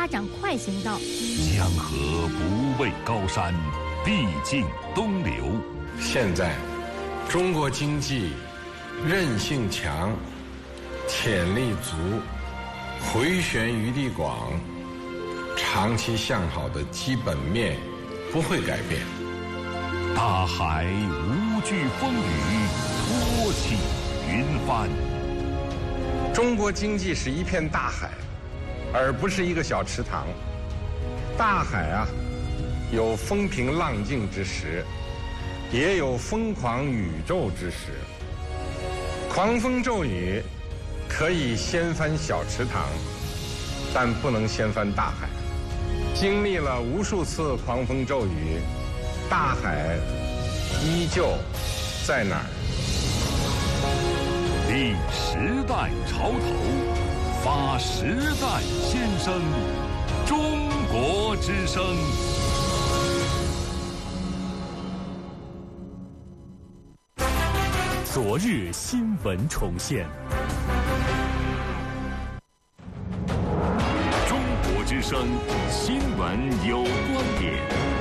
发展快行道。 江河不畏高山，必尽东流。 现在，中国经济韧性强，潜力足，回旋余地广，长期向好的基本面不会改变。 大海无惧风雨，托起云帆。 中国经济是一片大海，而不是一个小池塘。大海啊，有风平浪静之时，也有疯狂宇宙之时。狂风骤雨可以掀翻小池塘，但不能掀翻大海。经历了无数次狂风骤雨，大海依旧在哪儿？ 立时代潮头，发时代先声，中国之声。 昨日新闻重现， 中国之声新闻有观点。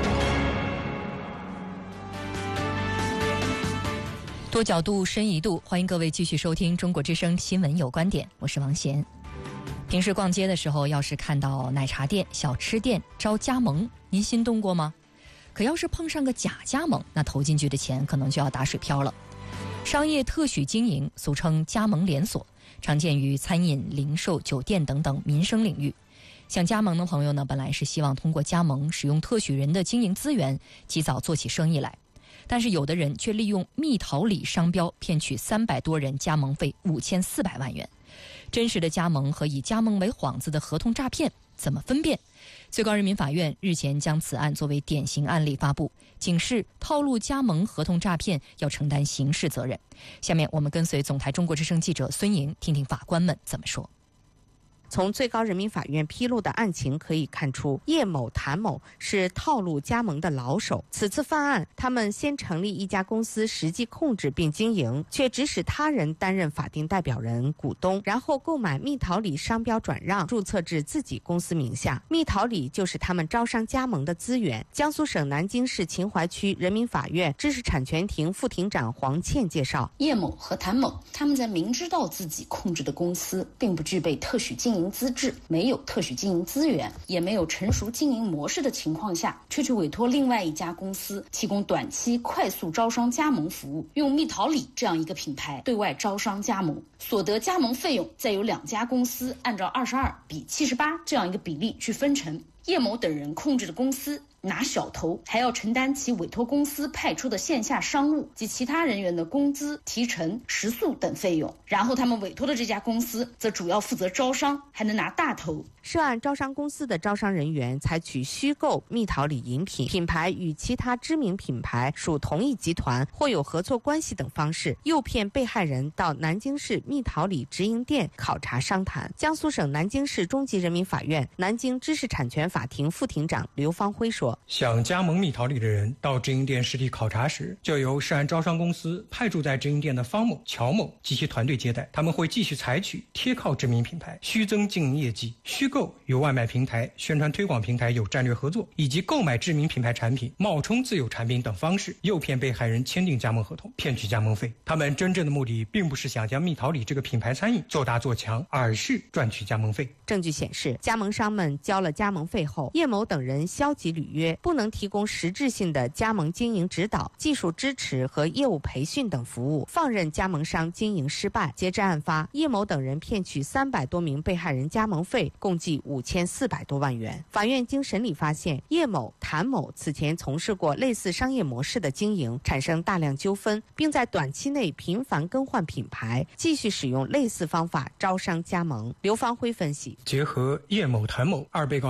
多角度，深一度，欢迎各位继续收听中国之声新闻有观点，我是王贤。平时逛街的时候，要是看到奶茶店、小吃店招加盟，您心动过吗？可要是碰上个假加盟，那投进去的钱可能就要打水漂了。商业特许经营，俗称加盟连锁，常见于餐饮、零售、酒店等等民生领域。想加盟的朋友呢，本来是希望通过加盟使用特许人的经营资源，及早做起生意来。但是有的人却利用蜜桃李商标骗取300多人加盟费5400万元。真实的加盟和以加盟为幌子的合同诈骗怎么分辨？最高人民法院日前将此案作为典型案例发布，警示套路加盟合同诈骗要承担刑事责任。下面我们跟随总台中国之声记者孙莹，听听法官们怎么说。 从最高人民法院披露的案情可以看出，叶某、谭某是套路加盟的老手。此次犯案，他们先成立一家公司实际控制并经营，却指使他人担任法定代表人、股东，然后购买蜜桃李商标转让，注册至自己公司名下。蜜桃李就是他们招商加盟的资源。江苏省南京市秦淮区人民法院知识产权庭副庭长黄倩介绍， 叶某和谭某他们在明知道自己控制的公司并不具备特许经营资质，没有特许经营资源，也没有成熟经营模式的情况下，却去委托另外一家公司提供短期快速招商加盟服务，用蜜桃李这样一个品牌对外招商加盟，所得加盟费用再由2家公司按照22:78这样一个比例去分成。叶某等人控制的公司拿小头，还要承担其委托公司派出的线下商务及其他人员的工资、提成、食宿等费用，然后他们委托的这家公司则主要负责招商，还能拿大头。 涉案招商公司的招商人员采取虚构蜜桃李饮品品牌与其他知名品牌属同一集团或有合作关系等方式，诱骗被害人到南京市蜜桃李直营店考察商谈。江苏省南京市中级人民法院南京知识产权法庭副庭长刘方辉说， 想加盟蜜桃李的人到直营店实地考察时，就由涉案招商公司派驻在直营店的方某、乔某及其团队接待。他们会继续采取贴靠知名品牌、虚增经营业绩、虚构与外卖平台、宣传推广平台有战略合作，以及购买知名品牌产品、冒充自有产品等方式，诱骗被害人签订加盟合同，骗取加盟费。他们真正的目的并不是想将蜜桃李这个品牌餐饮做大做强，而是赚取加盟费。 证据显示，加盟商们交了加盟费后，叶某等人消极履约，不能提供实质性的加盟经营指导、技术支持和业务培训等服务，放任加盟商经营失败。截至案发，叶某等人骗取300多名被害人加盟费，共计5400多万元。法院经审理发现，叶某、谭某此前从事过类似商业模式的经营，产生大量纠纷，并在短期内频繁更换品牌，继续使用类似方法招商加盟。刘方辉分析， 结合叶某、谭某2被告人的职业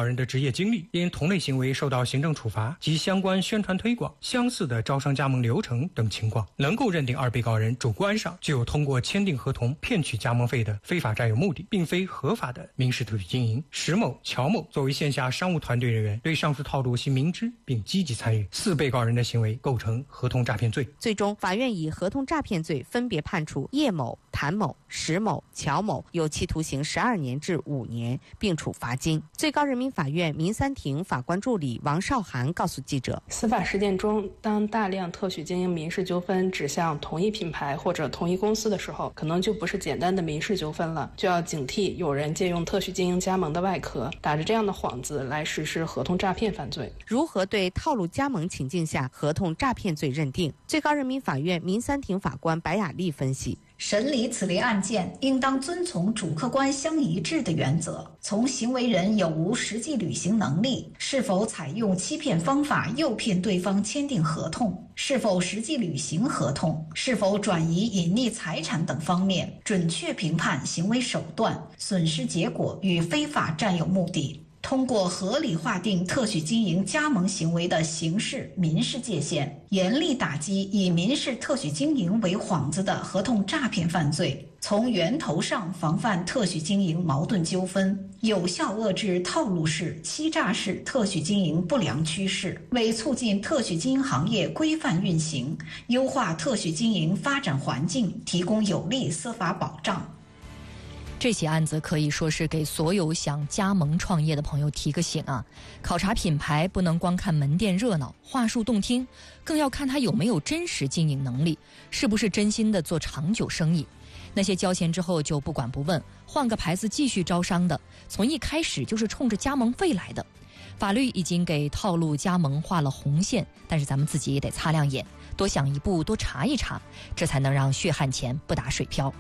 业经历，因同类行为受到行政处罚及相关宣传推广、相似的招商加盟流程等情况，能够认定二被告人主观上就有通过签订合同骗取加盟费的非法占有目的，并非合法的民事特许经营。石某、乔某作为线下商务团队人员，对上述套路系明知并积极参与，4被告人的行为构成合同诈骗罪。 最终，法院以合同诈骗罪分别判处叶某、谭某、石某、乔某有期徒刑12年至5年，并处罚金。最高人民法院民三庭法官助理王少涵告诉记者， 司法实践中，当大量特许经营民事纠纷指向同一品牌或者同一公司的时候，可能就不是简单的民事纠纷了，就要警惕有人借用特许经营加盟的外壳，打着这样的幌子来实施合同诈骗犯罪。 如何对套路加盟情境下合同诈骗罪认定？最高人民法院民三庭法官白雅丽分析， 审理此类案件，应当遵从主客观相一致的原则，从行为人有无实际履行能力，是否采用欺骗方法诱骗对方签订合同，是否实际履行合同，是否转移隐匿财产等方面，准确评判行为手段、损失结果与非法占有目的。通过合理划定特许经营加盟行为的刑事、民事界限，严厉打击以民事特许经营为幌子的合同诈骗犯罪，从源头上防范特许经营矛盾纠纷，有效遏制套路式、欺诈式特许经营不良趋势，为促进特许经营行业规范运行、优化特许经营发展环境提供有力司法保障。 这起案子可以说是给所有想加盟创业的朋友提个醒啊！考察品牌不能光看门店热闹、话术动听，更要看他有没有真实经营能力，是不是真心的做长久生意。那些交钱之后就不管不问，换个牌子继续招商的，从一开始就是冲着加盟费来的。法律已经给套路加盟画了红线，但是咱们自己也得擦亮眼，多想一步，多查一查，这才能让血汗钱不打水漂。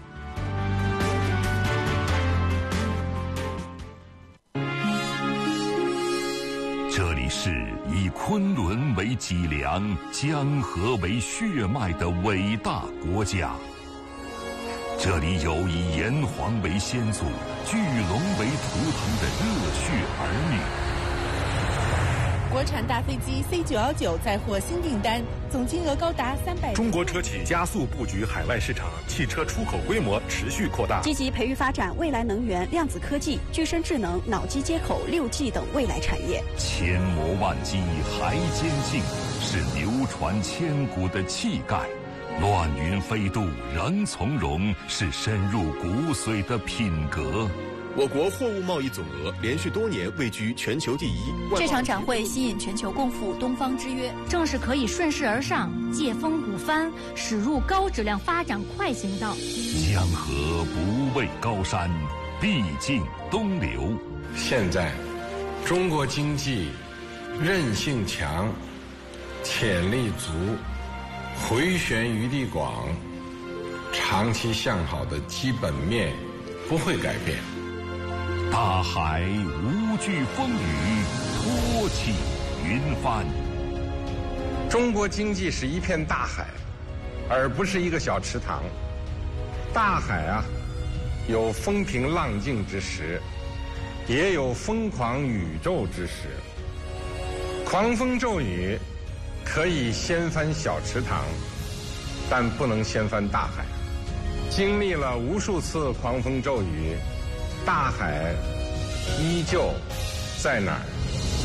这里是以昆仑为脊梁、江河为血脉的伟大国家。这里有以炎黄为先祖、巨龙为图腾的热血儿女。 国产大飞机 C919 载货新订单，总金额高达300。 中国车企加速布局海外市场，汽车出口规模持续扩大， 积极培育发展未来能源、量子科技、具身智能、脑机接口、6G 等未来产业。 千磨万击还坚劲，是流传千古的气概；乱云飞渡仍从容，是深入骨髓的品格。 我国货物贸易总额连续多年位居全球第一。 这场展会吸引全球共赴东方之约， 正是可以顺势而上、借风鼓帆，驶入高质量发展快行道。 江河不畏高山，必尽东流。 现在，中国经济韧性强、潜力足、回旋余地广，长期向好的基本面不会改变。 大海无惧风雨，托起云帆。 中国经济是一片大海，而不是一个小池塘。大海啊，有风平浪静之时，也有疯狂宇宙之时。狂风骤雨可以掀翻小池塘，但不能掀翻大海。经历了无数次狂风骤雨，大海依旧在哪儿？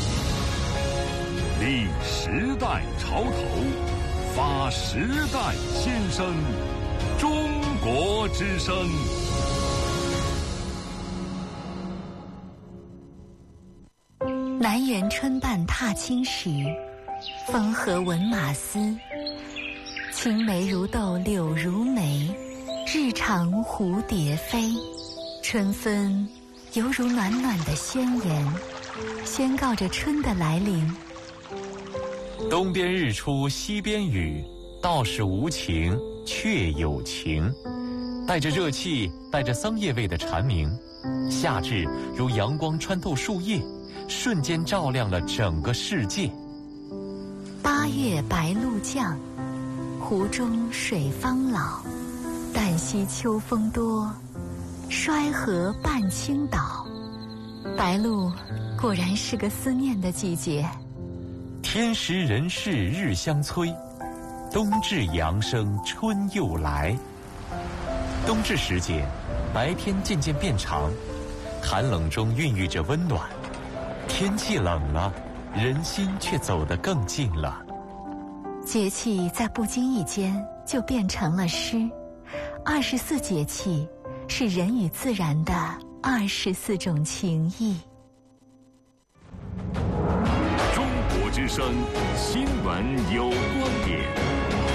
立时代潮头，发时代先声，中国之声。 南园春半踏青时，风和闻马嘶。青梅如豆柳如眉，日长蝴蝶飞。春分犹如暖暖的宣言，宣告着春的来临。 东边日出西边雨，道是无晴却有晴。带着热气，带着桑叶味的蝉鸣，夏至如阳光穿透树叶，瞬间照亮了整个世界。 8月白露降，湖中水方老。旦夕秋风多，衰荷伴青岛。白露果然是个思念的季节。 天时人事日相催，冬至阳生春又来。冬至时节，白天渐渐变长，寒冷中孕育着温暖。天气冷了，人心却走得更近了。 节气在不经意间就变成了诗。24节气是人与自然的24种情谊。 中国之声新闻有观点。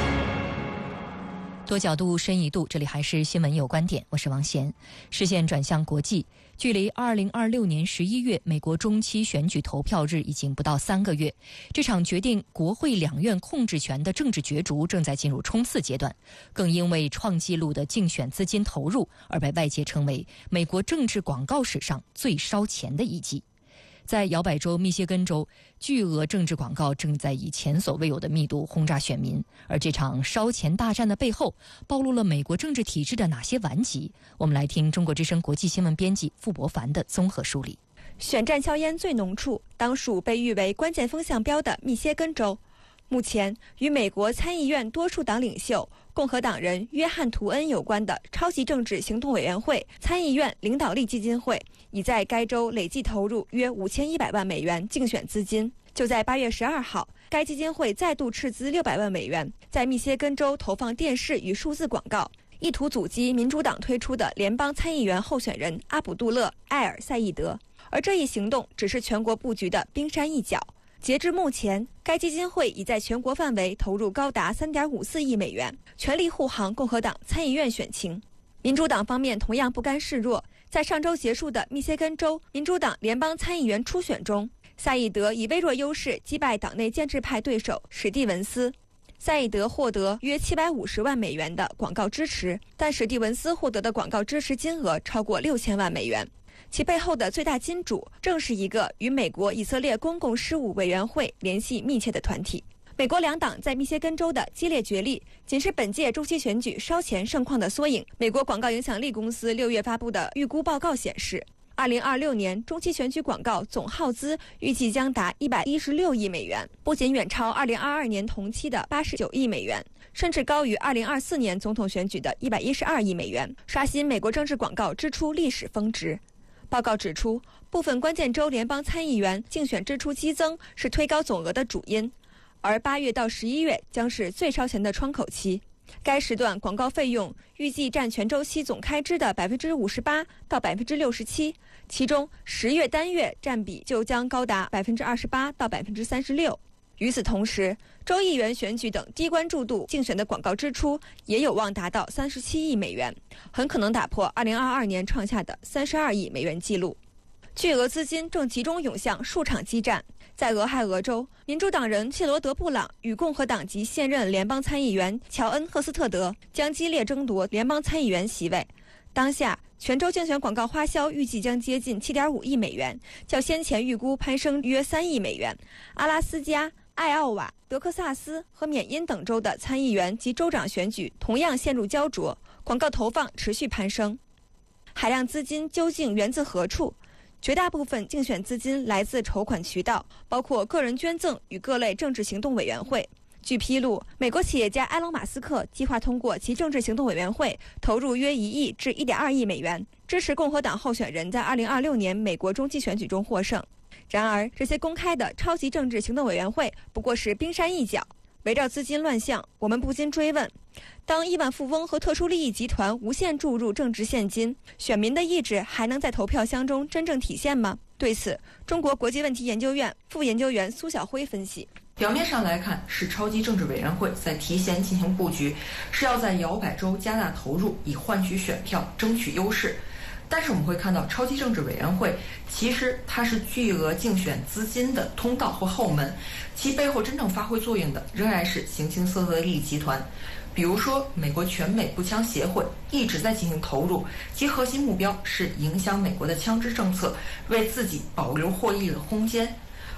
多角度深一度，这里还是新闻有观点，我是王贤。视线转向国际，距离2026年11月美国中期选举投票日已经不到3个月，这场决定国会两院控制权的政治角逐正在进入冲刺阶段，更因为创纪录的竞选资金投入而被外界称为美国政治广告史上最烧钱的一季。在摇摆州密歇根州，巨额政治广告正在以前所未有的密度轰炸选民，而这场烧钱大战的背后暴露了美国政治体制的哪些顽疾？我们来听中国之声国际新闻编辑傅博凡的综合梳理。 选战硝烟最浓处当属被誉为关键风向标的密歇根州。目前与美国参议院多数党领袖共和党人约翰·图恩有关的超级政治行动委员会参议院领导力基金会已在该州累计投入约5100万美元竞选资金。就在8月12号，该基金会再度斥资600万美元，在密歇根州投放电视与数字广告，意图阻击民主党推出的联邦参议员候选人阿卜杜勒·埃尔赛义德。而这一行动只是全国布局的冰山一角。截至目前，该基金会已在全国范围投入高达3.54亿美元，全力护航共和党参议院选情。民主党方面同样不甘示弱，在上周结束的密歇根州民主党联邦参议员初选中，赛义德以微弱优势击败党内建制派对手史蒂文斯。赛义德获得约750万美元的广告支持，但史蒂文斯获得的广告支持金额超过6000万美元。其背后的最大金主正是一个与美国以色列公共事务委员会联系密切的团体。美国两党在密歇根州的激烈角力，仅是本届中期选举烧钱盛况的缩影。美国广告影响力公司6月发布的预估报告显示，2026年中期选举广告总耗资预计将达116亿美元，不仅远超2022年同期的89亿美元，甚至高于2024年总统选举的112亿美元，刷新美国政治广告支出历史峰值。报告指出，部分关键州联邦参议员竞选支出激增是推高总额的主因，而8月到11月将是最烧钱的窗口期。该时段广告费用预计占全周期总开支的58%到67%，其中10月单月占比就将高达28%到36%。与此同时，州议员选举等低关注度竞选的广告支出也有望达到37亿美元，很可能打破2022年创下的32亿美元纪录。巨额资金正集中涌向数场激战。在俄亥俄州，民主党人谢罗德·布朗与共和党籍现任联邦参议员乔恩·赫斯特德将激烈争夺联邦参议员席位。当下，全州竞选广告花销预计将接近7.5亿美元，较先前预估攀升约3亿美元。阿拉斯加、艾奥瓦、德克萨斯和缅因等州的参议员及州长选举同样陷入焦灼，广告投放持续攀升。海量资金究竟源自何处？绝大部分竞选资金来自筹款渠道，包括个人捐赠与各类政治行动委员会。据披露，美国企业家埃隆·马斯克计划通过其政治行动委员会投入约1亿至1.2亿美元，支持共和党候选人在2026年美国中期选举中获胜。然而，这些公开的超级政治行动委员会不过是冰山一角。围绕资金乱象，我们不禁追问：当亿万富翁和特殊利益集团无限注入政治现金，选民的意志还能在投票箱中真正体现吗？对此，中国国际问题研究院副研究员苏晓辉分析： 表面上来看，是超级政治委员会在提前进行布局，是要在摇摆州加大投入，以换取选票，争取优势。但是我们会看到，超级政治委员会其实它是巨额竞选资金的通道或后门，其背后真正发挥作用的仍然是形形色色的利益集团。比如说，美国全美步枪协会一直在进行投入，其核心目标是影响美国的枪支政策，为自己保留获益的空间。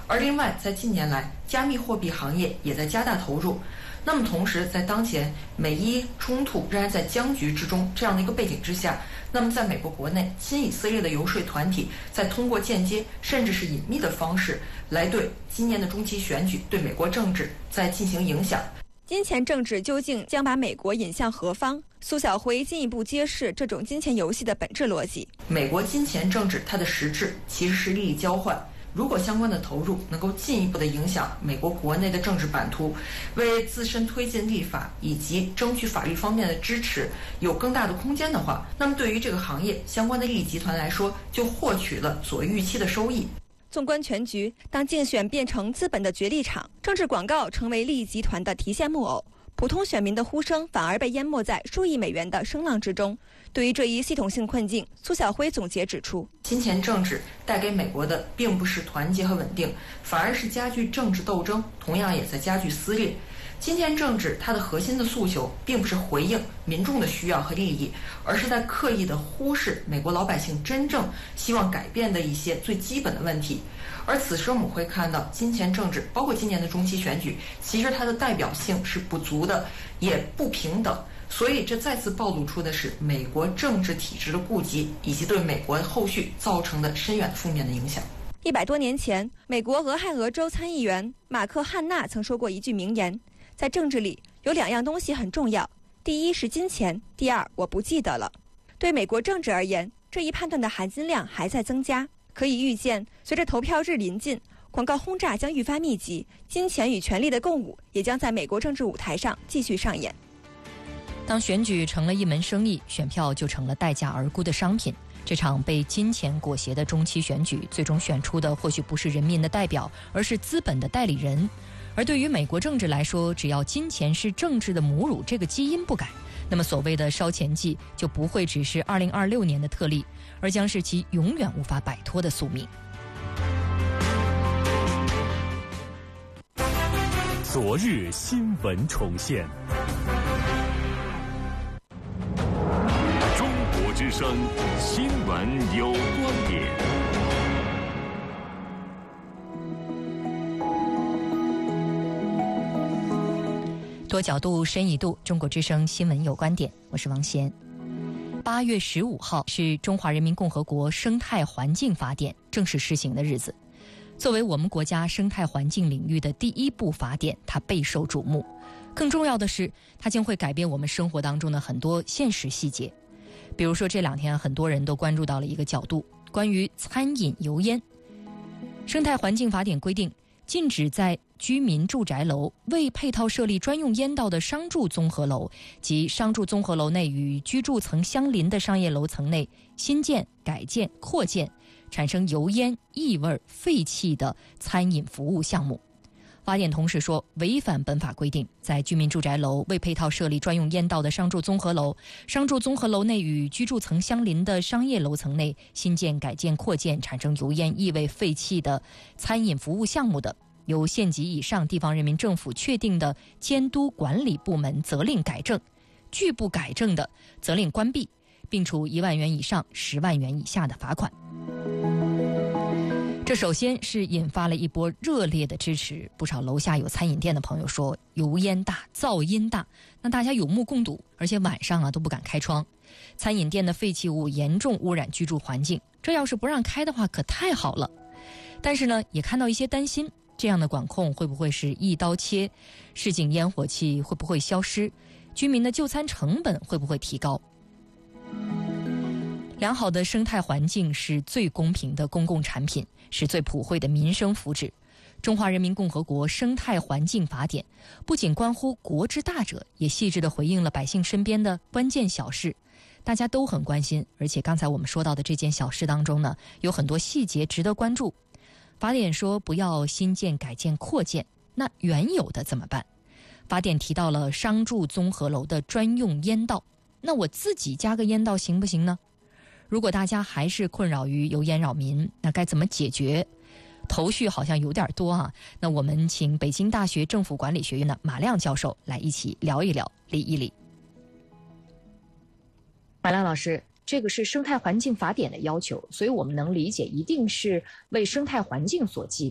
而另外，在近年来，加密货币行业也在加大投入。那么同时，在当前美伊冲突仍然在僵局之中这样的一个背景之下，那么在美国国内，亲以色列的游说团体在通过间接甚至是隐秘的方式来对今年的中期选举、对美国政治在进行影响。 金钱政治究竟将把美国引向何方？苏晓辉进一步揭示这种金钱游戏的本质逻辑。 美国金钱政治它的实质其实是利益交换。如果相关的投入能够进一步的影响美国国内的政治版图，为自身推进立法以及争取法律方面的支持有更大的空间的话，那么对于这个行业相关的利益集团来说，就获取了所预期的收益。 纵观全局，当竞选变成资本的角力场，政治广告成为利益集团的提线木偶，普通选民的呼声反而被淹没在数亿美元的声浪之中。对于这一系统性困境，苏晓辉总结指出， 金钱政治带给美国的并不是团结和稳定，反而是加剧政治斗争，同样也在加剧撕裂。金钱政治它的核心的诉求并不是回应民众的需要和利益，而是在刻意的忽视美国老百姓真正希望改变的一些最基本的问题。而此时我们会看到，金钱政治包括今年的中期选举，其实它的代表性是不足的，也不平等。所以这再次暴露出的是美国政治体制的痼疾，以及对美国后续造成的深远负面的影响。 100多年前，美国俄亥俄州参议员马克·汉纳曾说过一句名言，在政治里有2样东西很重要，第一是金钱，第二我不记得了。对美国政治而言，这一判断的含金量还在增加。可以预见，随着投票日临近，广告轰炸将愈发密集，金钱与权力的共舞也将在美国政治舞台上继续上演。 当选举成了一门生意，选票就成了待价而沽的商品。这场被金钱裹挟的中期选举，最终选出的或许不是人民的代表，而是资本的代理人。而对于美国政治来说，只要金钱是政治的母乳这个基因不改，那么所谓的烧钱季就不会只是2026年的特例，而将是其永远无法摆脱的宿命。 昨日新闻重现。 中国之声新闻有观点。 多角度，深一度，中国之声新闻有观点，我是王贤。8月15号是中华人民共和国生态环境法典正式施行的日子。作为我们国家生态环境领域的第一部法典，它备受瞩目。更重要的是，它将会改变我们生活当中的很多现实细节。比如说这2天很多人都关注到了一个角度，关于餐饮油烟。生态环境法典规定，禁止在居民住宅楼未配套设立专用烟道的商住综合楼及商住综合楼内与居住层相邻的商业楼层内新建、改建、扩建产生油烟、异味、废气的餐饮服务项目。法典同时说，违反本法规定，在居民住宅楼未配套设立专用烟道的商住综合楼、商住综合楼内与居住层相邻的商业楼层内新建、改建、扩建产生油烟、异味、废气的餐饮服务项目的，由县级以上地方人民政府确定的监督管理部门责令改正，拒不改正的责令关闭，并处1万元以上10万元以下的罚款。这首先是引发了一波热烈的支持，不少楼下有餐饮店的朋友说油烟大、噪音大，那大家有目共睹，而且晚上都不敢开窗。餐饮店的废弃物严重污染居住环境，这要是不让开的话可太好了。但是呢，也看到一些担心，这样的管控会不会是一刀切？市井烟火气会不会消失？居民的就餐成本会不会提高？良好的生态环境是最公平的公共产品，是最普惠的民生福祉。中华人民共和国生态环境法典不仅关乎国之大者，也细致地回应了百姓身边的关键小事，大家都很关心。而且刚才我们说到的这件小事当中呢，有很多细节值得关注。法典说不要新建、改建、扩建，那原有的怎么办？法典提到了商住综合楼的专用烟道，那我自己加个烟道行不行呢？如果大家还是困扰于油烟扰民，那该怎么解决？头绪好像有点多啊。那我们请北京大学政府管理学院的马亮教授来一起聊一聊、理一理。 马亮老师，这个是生态环境法典的要求，所以我们能理解一定是为生态环境所系的。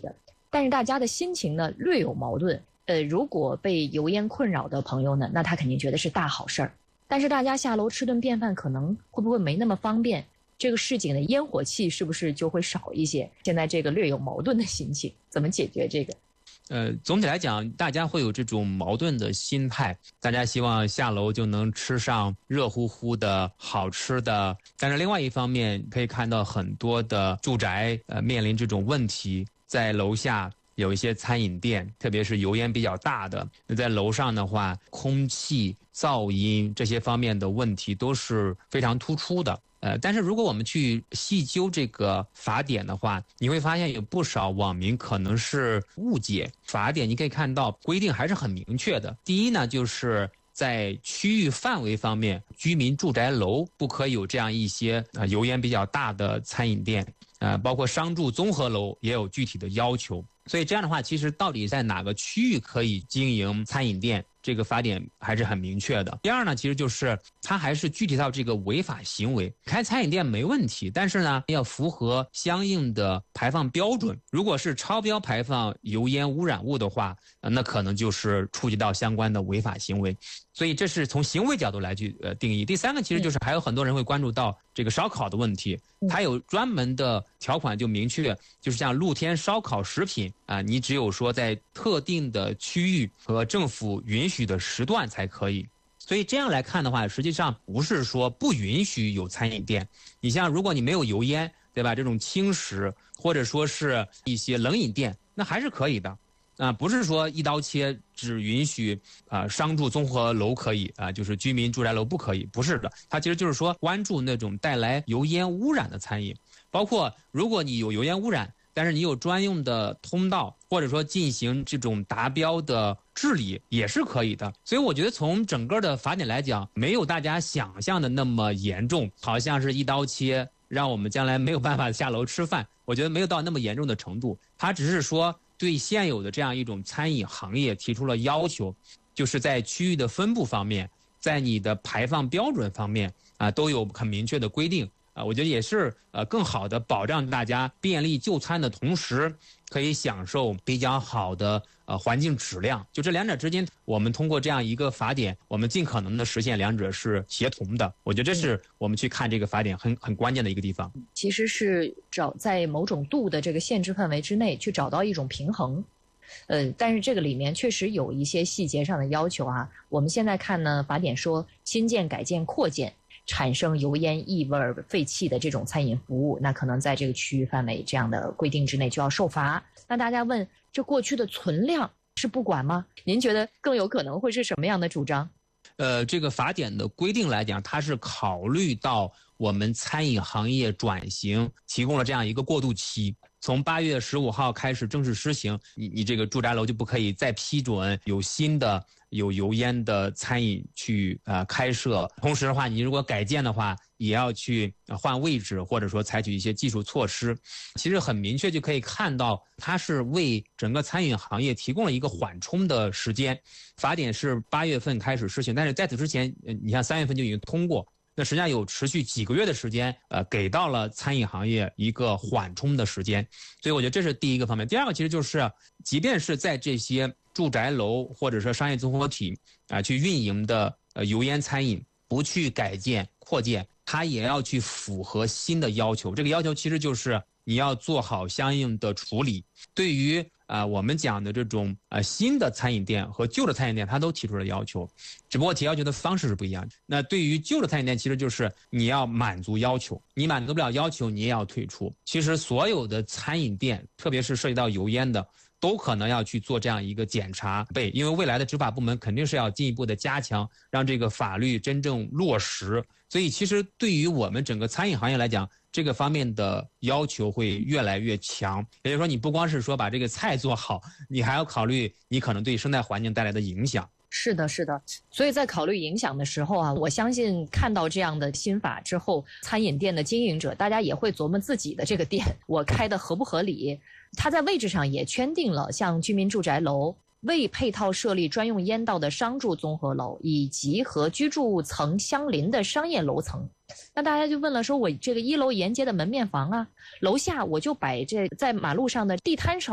但是大家的心情呢略有矛盾。如果被油烟困扰的朋友呢，那他肯定觉得是大好事儿。但是大家下楼吃顿便饭可能会不会没那么方便？这个市井的烟火气是不是就会少一些？现在这个略有矛盾的心情，怎么解决这个？ 总体来讲，大家会有这种矛盾的心态，大家希望下楼就能吃上热乎乎的好吃的，但是另外一方面可以看到很多的住宅面临这种问题，在楼下有一些餐饮店，特别是油烟比较大的，那在楼上的话，空气、噪音这些方面的问题都是非常突出的。但是如果我们去细究这个法典的话，你会发现有不少网民可能是误解法典。你可以看到规定还是很明确的。第一呢，就是在区域范围方面，居民住宅楼不可以有这样一些油烟比较大的餐饮店，包括商住综合楼也有具体的要求。所以这样的话，其实到底在哪个区域可以经营餐饮店，这个法典还是很明确的。第二呢，其实就是它还是具体到这个违法行为。开餐饮店没问题，但是呢，要符合相应的排放标准。如果是超标排放油烟污染物的话，那可能就是触及到相关的违法行为。所以这是从行为角度来去定义。第三个其实就是还有很多人会关注到这个烧烤的问题，它有专门的条款就明确，就是像露天烧烤食品你只有说在特定的区域和政府允许的时段才可以。所以这样来看的话，实际上不是说不允许有餐饮店。你像如果你没有油烟，对吧？这种轻食或者说是一些冷饮店，那还是可以的。不是说一刀切只允许商住综合楼可以就是居民住宅楼不可以，不是的。它其实就是说关注那种带来油烟污染的餐饮，包括如果你有油烟污染，但是你有专用的通道，或者说进行这种达标的治理也是可以的。所以我觉得从整个的法典来讲，没有大家想象的那么严重，好像是一刀切让我们将来没有办法下楼吃饭。我觉得没有到那么严重的程度，它只是说对现有的这样一种餐饮行业提出了要求，就是在区域的分布方面，在你的排放标准方面都有很明确的规定我觉得也是更好的保障大家便利就餐的同时，可以享受比较好的环境质量。就这两者之间，我们通过这样一个法典，我们尽可能的实现两者是协同的。我觉得这是我们去看这个法典很关键的一个地方。 其实是找在某种度的这个限制范围之内去找到一种平衡。但是这个里面确实有一些细节上的要求我们现在看呢，法典说新建、改建、扩建产生油烟、异味、废气的这种餐饮服务，那可能在这个区域范围这样的规定之内就要受罚。那大家问，这过去的存量是不管吗？您觉得更有可能会是什么样的主张？ 这个法典的规定来讲，它是考虑到我们餐饮行业转型提供了这样一个过渡期。从8月15号开始正式施行，你这个住宅楼就不可以再批准有新的有油烟的餐饮去开设。同时的话，你如果改建的话，也要去换位置，或者说采取一些技术措施。其实很明确就可以看到，它是为整个餐饮行业提供了一个缓冲的时间。法典是8月份开始施行，但是在此之前，你像3月份就已经通过。那实际上有持续几个月的时间，给到了餐饮行业一个缓冲的时间，所以我觉得这是第一个方面。第二个其实就是，即便是在这些住宅楼或者说商业综合体去运营的油烟餐饮，不去改建扩建，它也要去符合新的要求。这个要求其实就是你要做好相应的处理。对于我们讲的这种新的餐饮店和旧的餐饮店，它都提出了要求，只不过提要求的方式是不一样的。那对于旧的餐饮店，其实就是你要满足要求，你满足不了要求，你也要退出。其实所有的餐饮店，特别是涉及到油烟的，都可能要去做这样一个检查，因为未来的执法部门肯定是要进一步的加强，让这个法律真正落实。所以其实对于我们整个餐饮行业来讲，这个方面的要求会越来越强。也就是说，你不光是说把这个菜做好，你还要考虑你可能对生态环境带来的影响。 是的，是的。所以在考虑影响的时候我相信看到这样的新法之后，餐饮店的经营者大家也会琢磨自己的这个店我开的合不合理。它在位置上也圈定了像居民住宅楼、未配套设立专用烟道的商住综合楼，以及和居住层相邻的商业楼层。那大家就问了，说我这个1楼沿街的门面房楼下我就摆这在马路上的地摊烧烤，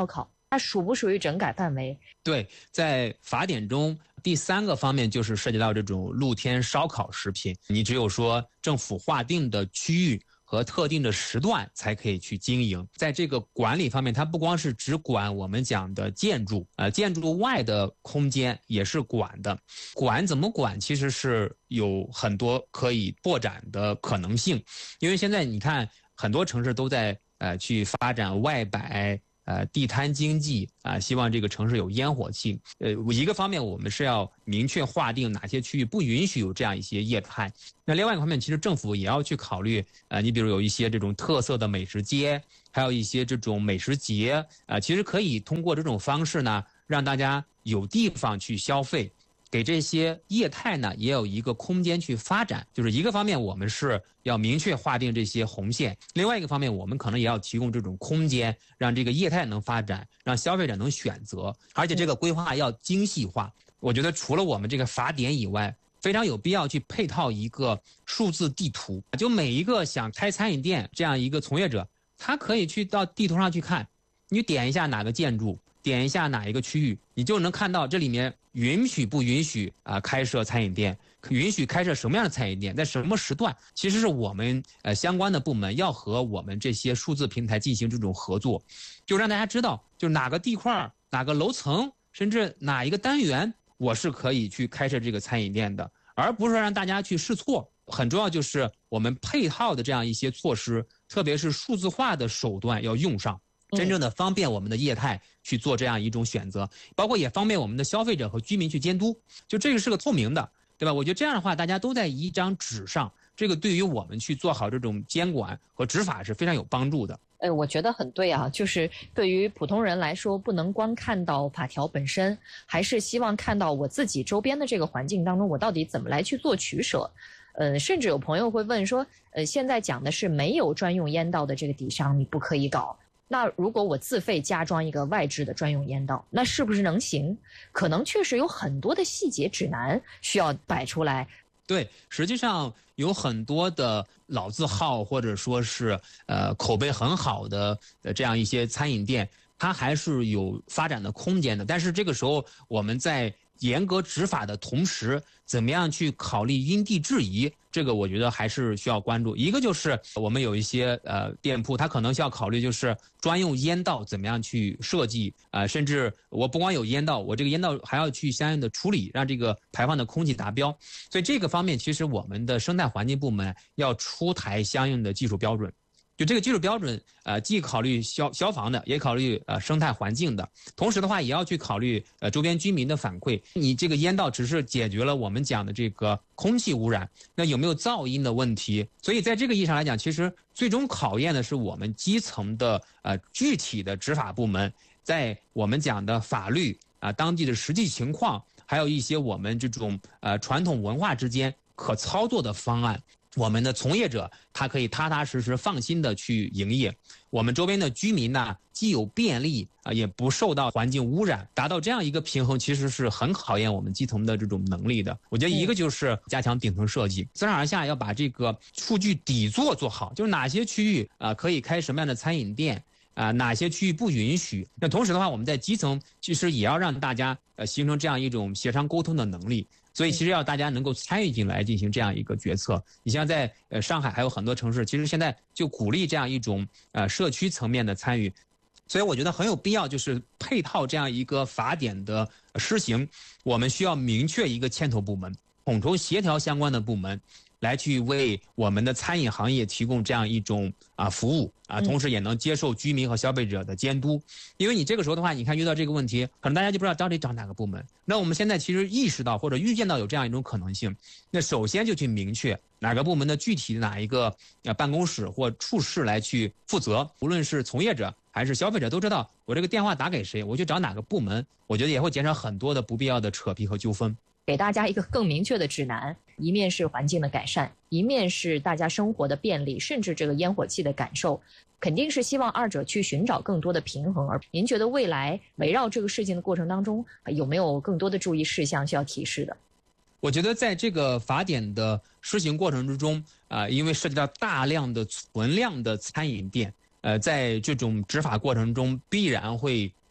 它属不属于整改范围？ 对，在法典中第3个方面就是涉及到这种露天烧烤食品，你只有说政府划定的区域和特定的时段才可以去经营。在这个管理方面，它不光是只管我们讲的建筑，建筑外的空间也是管的。管怎么管，其实是有很多可以拓展的可能性。因为现在你看，很多城市都在去发展外摆。地摊经济希望这个城市有烟火气。一个方面我们是要明确划定哪些区域不允许有这样一些业态。那另外一个方面，其实政府也要去考虑，你比如有一些这种特色的美食街，还有一些这种美食节，其实可以通过这种方式呢，让大家有地方去消费。给这些业态呢也有一个空间去发展，就是一个方面我们是要明确划定这些红线，另外一个方面我们可能也要提供这种空间，让这个业态能发展，让消费者能选择，而且这个规划要精细化。我觉得除了我们这个法典以外，非常有必要去配套一个数字地图，就每一个想开餐饮店这样一个从业者，他可以去到地图上去看，你点一下哪个建筑，点一下哪一个区域，你就能看到这里面允许不允许开设餐饮店，允许开设什么样的餐饮店，在什么时段，其实是我们相关的部门要和我们这些数字平台进行这种合作，就让大家知道，就哪个地块、哪个楼层，甚至哪一个单元，我是可以去开设这个餐饮店的，而不是让大家去试错。很重要就是我们配套的这样一些措施，特别是数字化的手段要用上。真正的方便我们的业态去做这样一种选择，包括也方便我们的消费者和居民去监督，就这个是个透明的，对吧？我觉得这样的话，大家都在一张纸上，这个对于我们去做好这种监管和执法是非常有帮助的。 我觉得很对啊，就是对于普通人来说，不能光看到法条本身，还是希望看到我自己周边的这个环境当中，我到底怎么来去做取舍。甚至有朋友会问说，现在讲的是没有专用烟道的这个底商，你不可以搞。那如果我自费加装一个外置的专用烟道，那是不是能行？可能确实有很多的细节指南需要摆出来。 对，实际上有很多的老字号或者说是口碑很好的这样一些餐饮店，它还是有发展的空间的。但是这个时候我们在严格执法的同时，怎么样去考虑因地制宜，这个我觉得还是需要关注。一个就是我们有一些店铺，它可能需要考虑就是专用烟道怎么样去设计甚至我不光有烟道，我这个烟道还要去相应的处理，让这个排放的空气达标。所以这个方面其实我们的生态环境部门要出台相应的技术标准。就这个技术标准，既考虑消防的，也考虑生态环境的，同时的话也要去考虑周边居民的反馈。你这个烟道只是解决了我们讲的这个空气污染，那有没有噪音的问题？所以在这个意义上来讲，其实最终考验的是我们基层的具体的执法部门，在我们讲的法律当地的实际情况，还有一些我们这种传统文化之间可操作的方案。我们的从业者他可以踏踏实实放心的去营业，我们周边的居民呢既有便利也不受到环境污染，达到这样一个平衡，其实是很考验我们基层的这种能力的。我觉得一个就是加强顶层设计，自上而下要把这个数据底座做好，就是哪些区域可以开什么样的餐饮店哪些区域不允许。那同时的话，我们在基层其实也要让大家形成这样一种协商沟通的能力。所以其实要大家能够参与进来进行这样一个决策。你像在上海还有很多城市，其实现在就鼓励这样一种社区层面的参与。所以我觉得很有必要，就是配套这样一个法典的施行，我们需要明确一个牵头部门，统筹协调相关的部门，来去为我们的餐饮行业提供这样一种服务同时也能接受居民和消费者的监督。因为你这个时候的话，你看遇到这个问题，可能大家就不知道到底找哪个部门。那我们现在其实意识到或者预见到有这样一种可能性，那首先就去明确哪个部门的具体的哪一个办公室或处室来去负责，无论是从业者还是消费者都知道我这个电话打给谁，我去找哪个部门，我觉得也会减少很多的不必要的扯皮和纠纷。 给大家一个更明确的指南，一面是环境的改善，一面是大家生活的便利，甚至这个烟火气的感受，肯定是希望二者去寻找更多的平衡。而您觉得未来围绕这个事情的过程当中，有没有更多的注意事项需要提示的？ 我觉得在这个法典的施行过程之中因为涉及到大量的存量的餐饮店在这种执法过程中必然会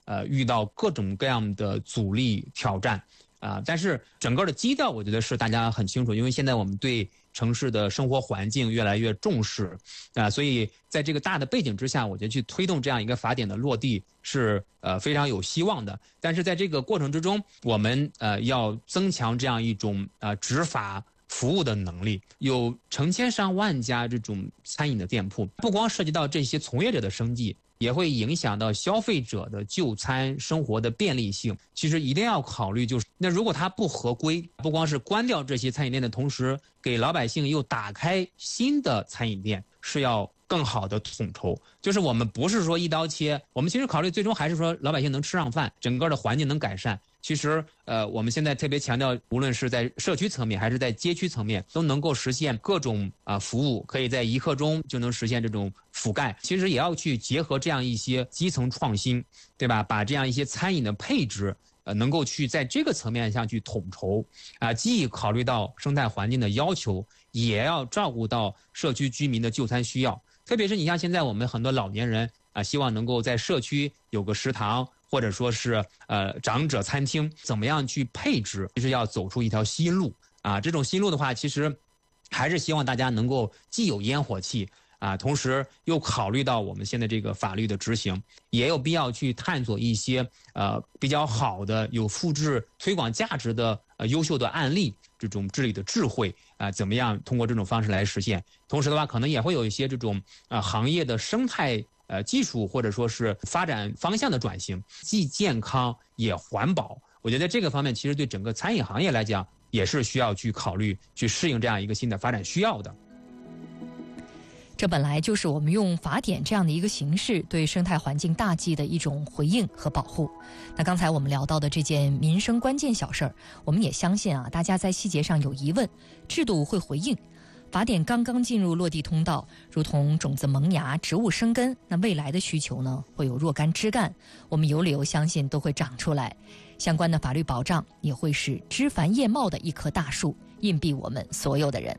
遇到各种各样的阻力挑战但是整个的基调我觉得是大家很清楚，因为现在我们对城市的生活环境越来越重视所以在这个大的背景之下，我觉得去推动这样一个法典的落地是非常有希望的。但是在这个过程之中，我们要增强这样一种执法服务的能力。有成千上万家这种餐饮的店铺，不光涉及到这些从业者的生计，也会影响到消费者的就餐生活的便利性。其实一定要考虑，就是那如果它不合规，不光是关掉这些餐饮店的同时，给老百姓又打开新的餐饮店，是要更好的统筹。就是我们不是说一刀切，我们其实考虑最终还是说老百姓能吃上饭，整个的环境能改善。其实我们现在特别强调，无论是在社区层面还是在街区层面，都能够实现各种服务，可以在一刻钟就能实现这种覆盖。其实也要去结合这样一些基层创新，对吧？把这样一些餐饮的配置能够去在这个层面上去统筹既考虑到生态环境的要求，也要照顾到社区居民的就餐需要。特别是你像现在我们很多老年人希望能够在社区有个食堂，或者说是长者餐厅，怎么样去配置，就是要走出一条新路这种新路的话，其实还是希望大家能够既有烟火气同时又考虑到我们现在这个法律的执行，也有必要去探索一些比较好的有复制推广价值的优秀的案例，这种治理的智慧怎么样通过这种方式来实现。同时的话，可能也会有一些这种行业的生态技术或者说是发展方向的转型，既健康也环保。我觉得这个方面其实对整个餐饮行业来讲也是需要去考虑去适应这样一个新的发展需要的。 这本来就是我们用法典这样的一个形式对生态环境大计的一种回应和保护。那刚才我们聊到的这件民生关键小事儿，我们也相信大家在细节上有疑问，制度会回应。法典刚刚进入落地通道，如同种子萌芽，植物生根，那未来的需求呢，会有若干枝干，我们有理由相信都会长出来。相关的法律保障也会是枝繁叶茂的一棵大树，荫蔽我们所有的人。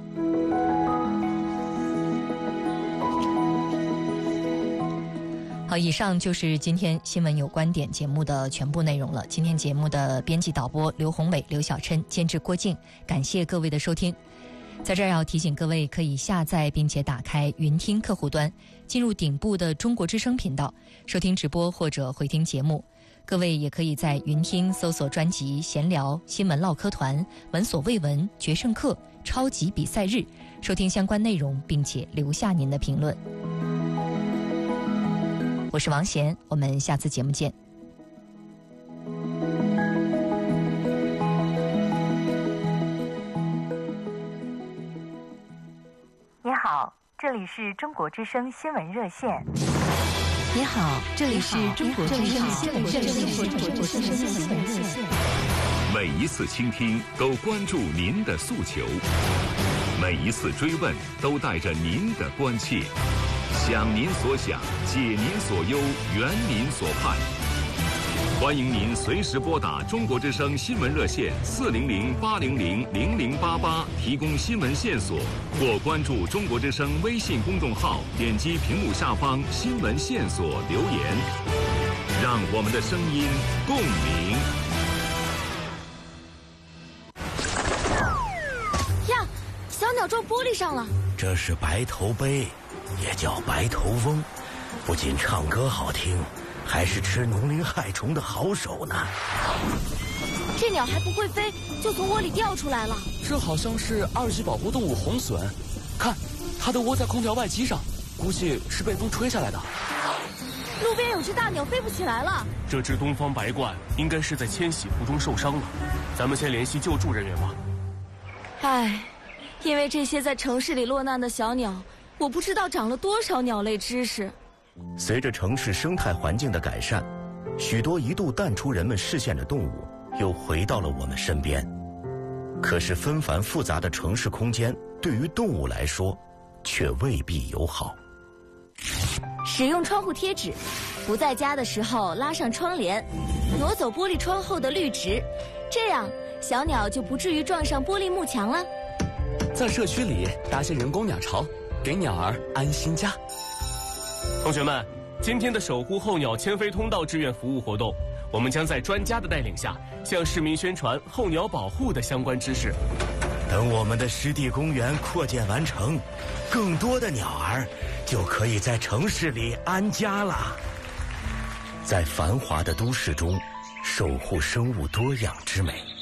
好，以上就是今天新闻有观点节目的全部内容了。今天节目的编辑导播刘宏伟、刘小琛，监制郭静，感谢各位的收听。在这儿要提醒各位，可以下载并且打开云听客户端，进入顶部的中国之声频道，收听直播或者回听节目。各位也可以在云听搜索专辑闲聊、新闻唠嗑团、闻所未闻、决胜课、超级比赛日，收听相关内容，并且留下您的评论。我是王贤，我们下次节目见。 你好，这里是中国之声新闻热线。 你好，这里是中国之声新闻热线。 每一次倾听都关注您的诉求，每一次追问都带着您的关切。想您所想，解您所忧，圆您所盼。欢迎您随时拨打中国之声新闻热线400-800-0088提供新闻线索，或关注中国之声微信公众号，点击屏幕下方新闻线索留言，让我们的声音共鸣。 呀，小鸟撞玻璃上了。 这是白头鹎，也叫白头翁，不仅唱歌好听，还是吃农林害虫的好手呢。 这鸟还不会飞，就从窝里掉出来了。 这好像是2级保护动物红隼，看，它的窝在空调外机上，估计是被风吹下来的。 路边有只大鸟飞不起来了。 这只东方白鹳应该是在迁徙途中受伤了，咱们先联系救助人员吧。 唉，因为这些在城市里落难的小鸟，我不知道长了多少鸟类知识。 随着城市生态环境的改善，许多一度淡出人们视线的动物又回到了我们身边。可是纷繁复杂的城市空间对于动物来说却未必友好。 使用窗户贴纸，不在家的时候拉上窗帘，挪走玻璃窗后的绿植，这样小鸟就不至于撞上玻璃幕墙了。 在社区里搭些人工鸟巢，给鸟儿安心家。 同学们， 今天的守护候鸟迁飞通道志愿服务活动，我们将在专家的带领下，向市民宣传候鸟保护的相关知识。 等我们的湿地公园扩建完成，更多的鸟儿就可以在城市里安家了。在繁华的都市中，守护生物多样之美。